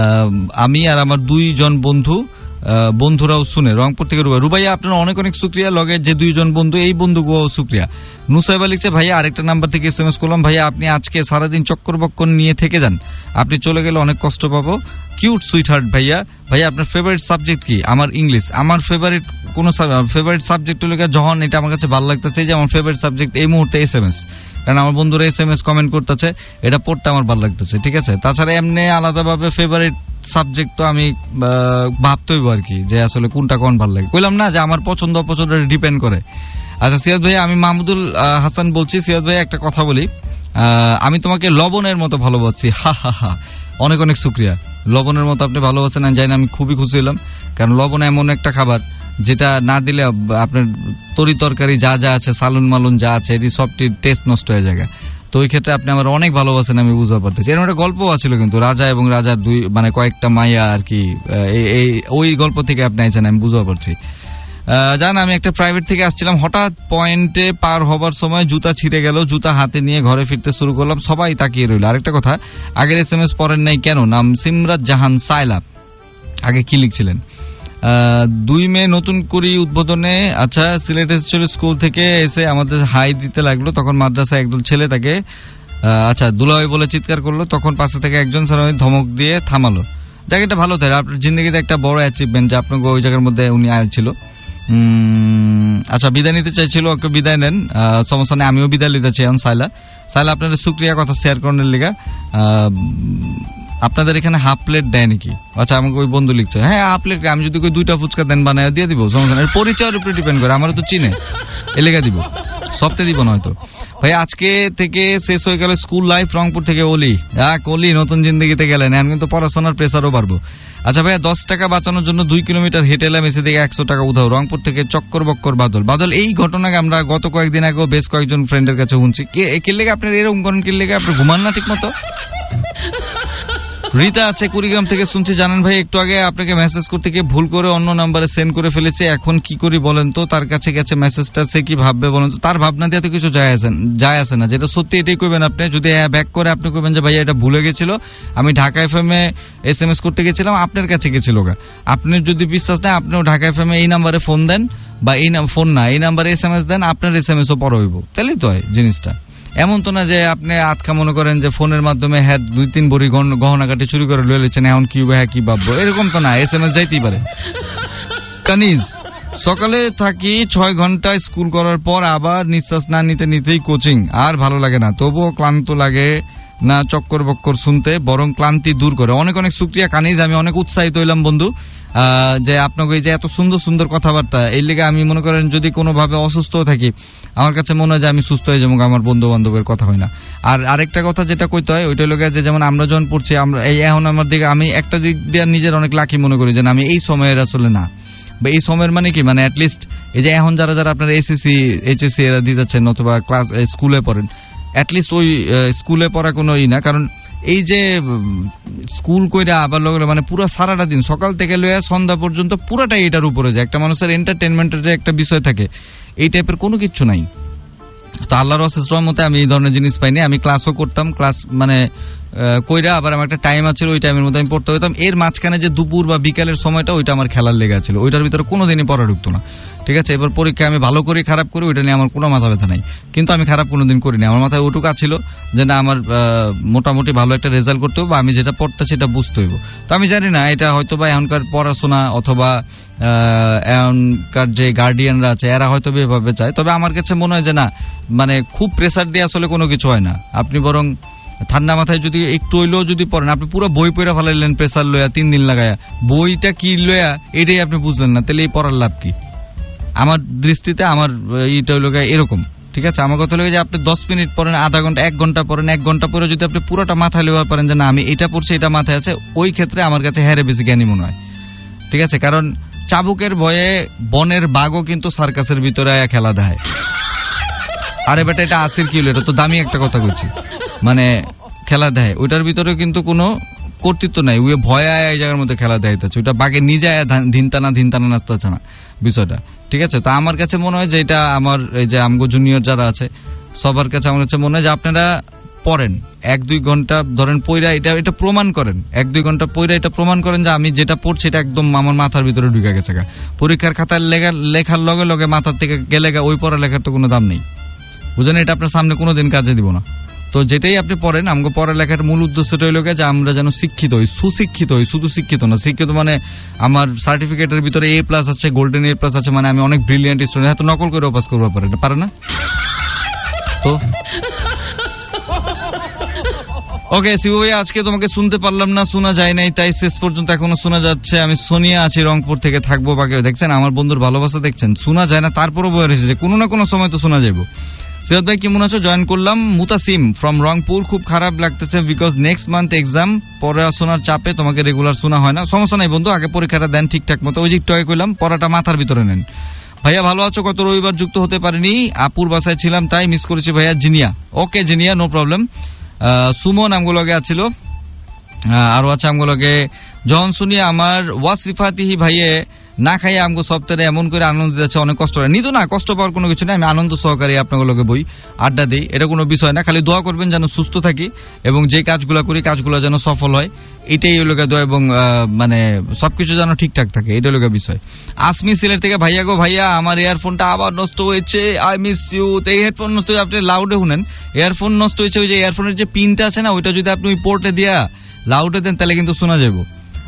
আমি আর আমার 2 জন বন্ধুরাও শুনে রংপুর থেকে রুবাইয়া আপনার অনেক অনেক শুকরিয়া। লগে যে 2 জন বন্ধু, এই বন্ধুগুলো শুকরিয়া। নুসাইবা লিখছে, ভাইয়া আরেকটা নাম্বার থেকে SMS করলাম, ভাইয়া আপনি আজকে সারাদিন চক্কর বক্কর নিয়ে থেকে যান, আপনি চলে গেলে অনেক কষ্ট পাবো। কিউট সুইট হার্ট ভাইয়া আপনার ফেভারিট সাবজেক্ট কি? আমার ইংলিশ। আমার ফেভারিট সাবজেক্ট হলো যখন এটা আমার কাছে ভালো লাগতেছে, যে আমার ফেভারিট সাবজেক্ট এই মুহূর্তে SMS, কারণ আমার বন্ধুরা SMS কমেন্ট করতেছে, এটা পড়তে আমার ভালো লাগতেছে, ঠিক আছে। তাছাড়া এমনি আলাদাভাবে ফেভারিট সাবজেক্ট তো আমি ভাবতে হইব আর কি, যে আসলে কোনটা কোন ভালো লাগে। কইলাম না যে আমার পছন্দ অপছন্দ ডিপেন্ড করে। আচ্ছা সিয়াদ ভাই, আমি মাহমুদুল হাসান বলছি। সিয়াদ ভাই একটা কথা বলি, আমি তোমাকে লবণের মতো ভালোবাসি, হা হা হা। অনেক অনেক শুকরিয়া। লবণের মতো আপনি ভালোবাসেন আমি জানি না, আমি খুবই খুশি হলাম, কারণ লবণ এমন একটা খাবার যেটা না দিলে আপনার তরি তরকারি যা যা আছে, সালুন মালুন যা আছে, এটি সবটি টেস্ট নষ্ট হয়ে যায়। তো ওই ক্ষেত্রে আপনি আমার অনেক ভালোবাসেন, আমি বুঝতে পারতেছি। এরকম একটা গল্প আছিল কিন্তু, রাজা এবং রাজার 2 মানে কয়েকটা মাইয়া আর কি, ওই গল্প থেকে আপনি আইছেন, আমি বুঝতে পারছি। জান, আমি একটা প্রাইভেট থেকে আসছিলাম, হঠাৎ পয়েন্টে পার হবার সময় জুতা ছিঁড়ে গেল, জুতা হাতে নিয়ে ঘরে ফিরতে শুরু করলাম, সবাই তাকিয়ে রইল। আরেকটা কথা, আগের SMS পড়েন নাই কেন? নাম সিমরাত জাহান সাইলা। আগে কি লিখছিলেন? 2 মে নতুন করি উদ্বোধনে, আচ্ছা সিলেট এসেছিল, স্কুল থেকে এসে আমাদের হাই দিতে লাগলো, তখন মাদ্রাসায় একদল ছেলে তাকে আচ্ছা দুলাভাই বলে চিৎকার করলো, তখন পাশে থেকে একজন স্যার ধমক দিয়ে থামালো। যাক, এটা ভালো থাকে আপনার জিন্দগিতে একটা বড় অ্যাচিভমেন্ট, যে আপনাকে ওই জায়গার মধ্যে উনি আইছিল। আচ্ছা, বিদায় নিতে চাইছিল, ওকে বিদায় নেন, সমস্যা নেই, আমিও বিদায় নিতে চাই। সাইলা আপনাদের শুকরিয়া কথা শেয়ার করার লিগা। আপনাদের এখানে হাফ প্লেট দেয় নাকি? আচ্ছা, আমাকে ওই বন্ধু লিখছে, হ্যাঁ হাফ প্লেট, আমি যদি 2টা ফুচকা দেন বানায় দিয়ে দিব, সমস্যা নেই। পরিচয়ের উপরে ডিপেন্ড করে, আমারও তো চিনে, এ লেগা দিব, সপ্তাহে দিব না হয়তো। ভাই আজকে থেকে শেষ হয়ে গেল স্কুল লাইফ। রংপুর থেকে অলি, অলি নতুন জিন্দগিতে গেলেন, এখন কিন্তু পড়াশোনার প্রেসারও বাড়বো। আচ্ছা ভাইয়া, 10 টাকা বাঁচানোর জন্য 2 কিলোমিটার হেঁটে এলাম, এসে থেকে 100 টাকা উধাও। রংপুর থেকে চক্কর বক্কর বাদল। এই ঘটনাকে আমরা গত কয়েকদিন আগেও বেশ কয়েকজন ফ্রেন্ডের কাছে শুনছি। কে লেগে আপনার এরকম করেন? কে লেগে আপনি ঘুমান না ঠিক মতো? রীতা আছে কুড়িগ্রাম থেকে, শুনছি জানেন ভাই, একটু আগে আপনাকে মেসেজ করতে গিয়ে ভুল করে অন্য নাম্বারে সেন্ড করে ফেলেছে, এখন কি করি বলেন তো? তার কাছে গেছে মেসেজটা, সে কি ভাববে বলেন তো? তার ভাবনা দিয়ে তো কিছু যায় আসে না, যেটা সত্যি এটাই করবেন আপনি। যদি ব্যাক করে আপনি করবেন যে ভাইয়া এটা ভুলে গেছিল, আমি ঢাকা FM এ SMS করতে গেছিলাম, আপনার কাছে গেছিল গা। আপনি যদি বিশ্বাস নেই, আপনিও ঢাকা FM এ এই নাম্বারে ফোন দেন, বা এই নাম্বারে SMS দেন, আপনার SMS ও পর হইব, তাহলেই তো হয় জিনিসটা। এমন তো না যে আপনি আজকা মনে করেন যে ফোনের মাধ্যমে 2-3 ভরি গহনাকাটি চুরি করে লয়ে লেছেন, এখন কি হবে, কি ভাববো, এরকম তো না, SMS যাইতেই পারে। কানিজ, সকালে থাকি 6 ঘন্টা স্কুল করার পর আবার নিঃশ্বাস না নিতে নিতেই কোচিং, আর ভালো লাগে না, তবুও ক্লান্ত লাগে না চক্কর বক্কর শুনতে, বরং ক্লান্তি দূর করে। অনেক অনেক শুকরিয়া কানিজ, আমি অনেক উৎসাহিত হইলাম বন্ধু, যে আপনাকে এই যে এত সুন্দর সুন্দর কথাবার্তা, এই লেগে আমি মনে করেন যদি কোনোভাবে অসুস্থ থাকি, আমার কাছে মনে হয় যে আমি সুস্থ হয়ে যাবো, আমার বন্ধু বান্ধবের কথা হয় না। আর আরেকটা কথা যেটা কইতে হয়, ওইটা লোক যে যেমন আমরা যখন পড়ছি, আমরা এখন আমার দিকে, আমি একটা দিক দিয়ে নিজের অনেক লাকি মনে করি যে আমি এই সময়ের আসলে না, বা এই সময়ের মানে কি, মানে অ্যাটলিস্ট এই যে এখন যারা আপনার SSC HSC এরা দিতেছেন, অথবা ক্লাস স্কুলে পড়েন, অ্যাটলিস্ট ওই স্কুলে পড়া কোনো না, কারণ এই যে স্কুল কইরা আবার লগে মানে পুরো সারাটা দিন সকাল থেকে লয়ে সন্ধ্যা পর্যন্ত পুরাটাই এটার উপরে যায়। একটা মানুষের এন্টারটেইনমেন্টের যে একটা বিষয় থাকে, এই টাইপের কোনো কিছু নাই। তো আল্লাহর অশেষ রহমতে আমি এই ধরনের জিনিস পাইনি। আমি ক্লাসও করতাম, ক্লাস মানে কইরা আবার আমার একটা টাইম আছে, ওই টাইমের মধ্যে আমি পড়তে হইতাম। এর মাঝখানে যে দুপুর বা বিকালের সময়টা, ওইটা আমার খেলার লেগে ছিল, ওইটার ভিতরে কোনোদিনই পড়া ঢুকতো না, ঠিক আছে। এবার পরীক্ষা আমি ভালো করি খারাপ করি, ওইটা নিয়ে আমার কোনো মাথা ব্যথা নাই, কিন্তু আমি খারাপ কোনোদিন করিনি। আমার মাথায় ওটুকু ছিল যে না, আমার মোটামুটি ভালো একটা রেজাল্ট করতে হবে, আমি যেটা পড়তে সেটা বুঝতে হইব। তো আমি জানি না এটা হয়তো বা এখনকার পড়াশোনা অথবা এখনকার যে গার্ডিয়ানরা আছে এরা হয়তো এভাবে চায়, তবে আমার কাছে মনে হয় যে না, মানে খুব প্রেসার দিয়ে আসলে কোনো কিছু হয় না। আপনি বরং ঠান্ডা মাথায় যদি একটু হইলেও যদি পড়েন, আপনি পুরো বই পড়ে ফেলাইলেন প্রেসার লইয়া 3 দিন লাগায়া, বইটা কি লইয়া এটাই আপনি বুঝলেন না, তাহলে এই পড়ার লাভ কি? আমার দৃষ্টিতে আমার এইটা হইল এরকম, ঠিক আছে। আমার কথা হলো যে আপনি 10 মিনিট পড়েন, আধা ঘন্টা, 1 ঘন্টা পড়েন, 1 ঘন্টা পরে যদি আপনি পুরোটা মাথায় লইয়া পারেন যে না আমি এটা পড়ছি, এটা মাথায় আছে, ওই ক্ষেত্রে আমার কাছে হ্যারে বেশি জ্ঞানী মনে হয়, ঠিক আছে। কারণ চাবুকের ভয়ে বনের বাঘও কিন্তু সার্কাসের ভিতরে খেলা দেয়। আরে বেটা, এটা আসির কি হলো, এটা তো দামি একটা কথা কইছি, মানে খেলা দেয়, ওইটার ভিতরে কিন্তু কোনো কর্তৃত্ব নাই, ওই ভয় আয় এই জায়গার মধ্যে খেলা দেখাইতেছে, ওইটা বাঘে নিজে আয় ধিনতানা নাচতেছে না বিষয়টা, ঠিক আছে। তো আমার কাছে মনে হয় যে এটা আমার এই যে আমগো জুনিয়র যারা আছে সবার কাছে আমার কাছে মনে হয় যে আপনারা পড়েন 1-2 ঘন্টা ধরেন পড়া এটা প্রমাণ করেন, 1-2 ঘন্টা পড়া এটা প্রমাণ করেন যে আমি যেটা পড়ছি এটা একদম আমার মাথার ভিতরে ঢুকে গেছে। পরীক্ষার খাতায় লেখার লগে লগে মাথার থেকে গেলে ওই পড়ালেখার তো কোনো দাম নেই, বুঝলেন? এটা আপনার সামনে কোনোদিন কাজে দিব না। তো যেটাই আপনি পড়েন, আমাকে পড়ালেখার মূল উদ্দেশ্যটা হইল যে আমরা যেন শিক্ষিত হই, সুশিক্ষিত হই। শুধু শিক্ষিত না, শিক্ষিত মানে আমার সার্টিফিকেটের ভিতরে A+ আছে, গোল্ডেন A+ আছে, মানে আমি অনেক ব্রিলিয়ান্ট স্টুডেন্ট। হয়তো নকল করে পাস করবো পারে না তো। ওকে শিবু ভাই, আজকে তোমাকে শুনতে পারলাম না, শোনা যায় নাই, তাই শেষ পর্যন্ত এখনো শোনা যাচ্ছে। আমি সোনিয়া আছি, রংপুর থেকে থাকবো। বাকি দেখছেন আমার বন্ধুর ভালোবাসা, দেখছেন শোনা যায় না তারপরও বয়ে রয়েছে যে কোনো না কোনো সময় তো শোনা যাবো। সিরাজ ভাই কেমন আছো? জয়েন করলাম। মুতাসিম ফ্রম রংপুর, খুব খারাপ লাগতেছে বিকজ নেক্সট মান্থ এক্সাম, পড়াশোনার চাপে তোমাকে রেগুলার শোনা হয় না। সমস্যা নাই বন্ধু, আগে পরীক্ষাটা দেন ঠিকঠাক মতো। ওই যে একটু আগে কইলাম, পড়াটা মাথার ভিতরে নেন। ভাইয়া ভালো আছো? গত রবিবার যুক্ত হতে পারিনি, আপুর বাসায় ছিলাম তাই মিস করেছি ভাইয়া। জিনিয়া, ওকে জিনিয়া, নো প্রবলেম। সুমন আমগুলোকে আছিল, আরো আছে আমগুলোকে। যখন শুনি আমার ওয়াসিফাতিহি ভাইয়ে না খাইয়ে আমগো সপ্তাহে এমন করে আনন্দ দিচ্ছে, অনেক কষ্ট হয়। নিতো না, কষ্ট পাওয়ার কোনো কিছু নেই, আমি আনন্দ সহকারে আপনাগুলোকে বই আড্ডা দিই, এটা কোনো বিষয় না। খালি দোয়া করবেন যেন সুস্থ থাকি এবং যে কাজগুলো করি কাজগুলো যেন সফল হয়, এটাই লোকের দোয়া, এবং মানে সবকিছু যেন ঠিকঠাক থাকে, এটাই লোকের বিষয়। আসমি সিলেট থেকে, ভাইয়া গো ভাইয়া আমার ইয়ারফোনটা আবার নষ্ট হয়েছে, আই মিস ইউ। তো এই হেডফোন নষ্ট হয়ে আপনি লাউডে শুনেন, ইয়ারফোন নষ্ট হয়েছে, ওই যে ইয়ারফোনের যে পিনটা আছে না, ওইটা যদি আপনি ওই পোর্টে দিয়া লাউডে দেন তাহলে কিন্তু শোনা যাবো।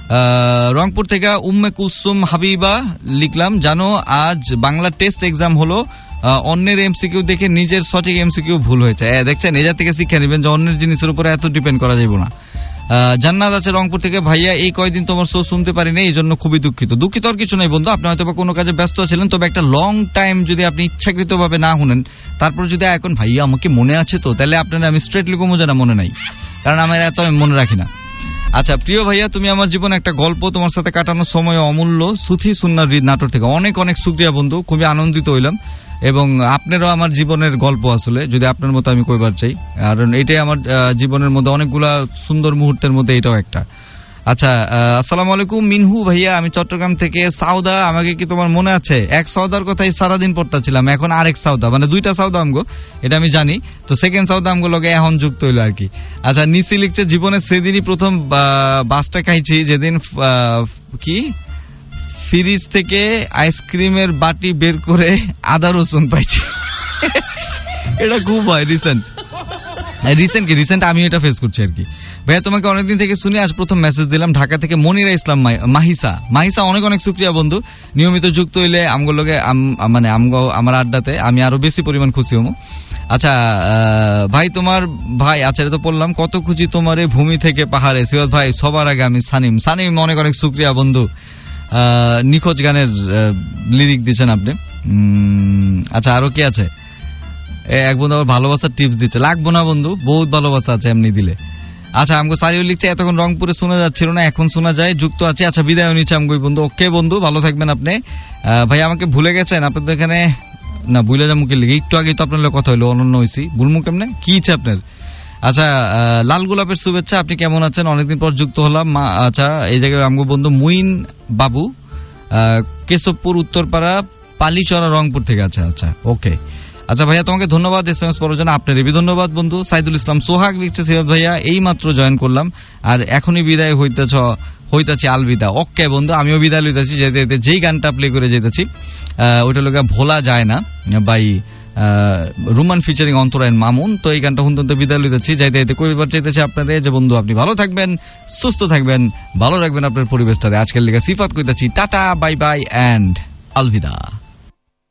রংপুর থেকে উম্মে কুলসুম হাবিবা লিখলাম, জানো আজ বাংলা টেস্ট এক্সাম হলো, অন্যের এমসিকিউ দেখে নিজের সঠিক এমসিকিউ ভুল হয়েছে। দেখছেন, এজার থেকে শিক্ষা নেবেন যে অন্যের জিনিসের উপরে এত ডিপেন্ড করা যাবে না। জান্নাত আছে রংপুর থেকে, ভাইয়া এই কয়দিন তোমার শো শুনতে পারিনি, এই জন্য খুবই দুঃখিত। দুঃখিত আর কিছু নাই বন্ধু, আপনি হয়তো কোনো কাজে ব্যস্ত ছিলেন, তবে একটা লং টাইম যদি আপনি ইচ্ছাকৃত ভাবে না শুনেন, তারপর যদি এখন ভাইয়া আমাকে মনে আছে তো, তাহলে আপনারা আমি স্ট্রেটলি কমো যেন মনে নাই, কারণ আমার এত আমি মনে রাখি না। আচ্ছা প্রিয় ভাইয়া, তুমি আমার জীবনে একটা গল্প, তোমার সাথে কাটানো সময় অমূল্য। সুথি সুন্নার হৃদ নাটোর থেকে, অনেক অনেক শুকরিয়া বন্ধু, খুবই আনন্দিত হইলাম। এবং আপনারও আমার জীবনের গল্প, আসলে যদি আপনার মতো আমি কইবার চাই, কারণ এটাই আমার জীবনের মধ্যে অনেকগুলা সুন্দর মুহূর্তের মধ্যে এটাও একটা। আচ্ছা, আসসালামু আলাইকুম মিনহু ভাইয়া, আমি চট্টগ্রাম থেকে। সাউদা, আমাকে কি তোমার মনে আছে? এক সাউদার কথাই সারাদিন পড়তেছিলাম, এখন আরেক সাউদা, মানে দুইটা সাউদা আমগো, এটা আমি জানি। তো সেকেন্ড সাউদা আমগো লগে এখন যুক্ত হইলো আর কি। আচ্ছা, নিসি লিখছে, জীবনে সেদিনই প্রথম বাসটা খাইছি যেদিন কি ফ্রিজ থেকে আইসক্রিমের বাটি বের করে আদা রসুন পাইছি। এটা খুব হয় রিসেন্ট আমি এটা ফেস করছি আর কি। ভাইয়া তোমাকে অনেকদিন থেকে শুনি, আজ প্রথম মেসেজ দিলাম। ঢাকা থেকে মনিরা ইসলাম মাহিসা, অনেক অনেক শুকরিয়া বন্ধু, নিয়মিত যুক্ত হইলে আমগুলো লগে মানে আমার আড্ডাতে আমি আরো বেশি পরিমাণ খুশি হবো। আচ্ছা ভাই, তোমার ভাই, আচ্ছা এটা তো বললাম, কত খুঁজি তোমার এই ভূমি থেকে পাহাড়ে। সিরাজ ভাই, সবার আগে আমি সানিম অনেক অনেক শুকরিয়া বন্ধু, নিখোঁজ গানের লিরিক দিচ্ছেন আপনি। আচ্ছা আরো কি আছে? এক বন্ধু আবার ভালোবাসার টিপস দিচ্ছে, লাগবো না বন্ধু, বহুত ভালোবাসা আছে এমনি দিলে। আচ্ছা আমগো সারিও লিখছে, এতক্ষণ রংপুরে শোনা যাচ্ছিল না, এখন শোনা যায়, যুক্ত আছে। আচ্ছা বিদায় নিচ্ছে আমগো বন্ধু। ওকে বন্ধু, ভালো থাকবেন আপনি। ভাই আমাকে ভুলে গেছেন? আপনি তো এখানে না ভুলে যা মুখে লিখে, একটু আগেই তো আপনার কথা হইলো, অনন্য হয়েছি, ভুলমু কেমনে, কি ইচ্ছে আপনার? আচ্ছা, লাল গোলাপের শুভেচ্ছা, আপনি কেমন আছেন? অনেকদিন পর যুক্ত হলাম। আচ্ছা, এই জায়গায় আমগো বন্ধু মুইন বাবু, কেশবপুর উত্তরপাড়া পালিচরা রংপুর থেকে। আচ্ছা ওকে। আচ্ছা ভাইয়া, তোমাকে ধন্যবাদ SMS পড়ার জন্য, আপনার এবি ধন্যবাদ বন্ধু। সাইদুল ইসলাম সোহাগ লিখছে, সিরাজ ভাইয়া এই মাত্র জয়েন করলাম আর এখনই বিদায় হইতাছি আলবিদা। ওকে বন্ধু, আমিও বিদায় লইতাছি, যেতে যেই গানটা প্লে করে যেতেছি ওইটা লোক ভোলা যায় না বাই রুমান ফিচারিং অন্তরায়ণ মামুন। তো এই গানটা শুনতে বিদায় লইতেছি, যাইতে কইবার চাইতেছি আপনাদের যে বন্ধু আপনি ভালো থাকবেন, সুস্থ থাকবেন, ভালো রাখবেন আপনার পরিবেশটারে। আজকের লিগা সিফাত কইতাছি, tata bye bye and Alvida.